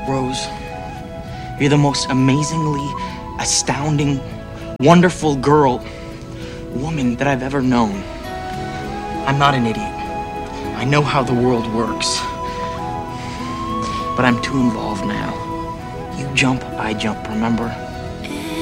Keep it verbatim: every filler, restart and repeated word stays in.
Rose, you're the most amazingly, astounding, wonderful girl, woman that I've ever known. I'm not an idiot. I know how the world works. But I'm too involved now. You jump, I jump, remember?